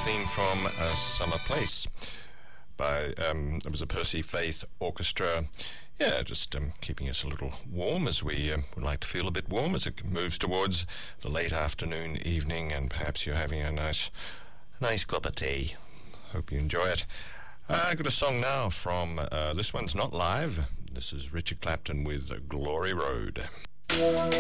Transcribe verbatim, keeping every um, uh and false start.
theme from A Summer Place by, um, it was a Percy Faith Orchestra. Yeah, just um, keeping us a little warm as we um, would like to feel a bit warm as it moves towards the late afternoon, evening, and perhaps you're having a nice, nice cup of tea. Hope you enjoy it. Uh, I got a song now from, uh, this one's not live. This is Richard Clapton with Glory Road.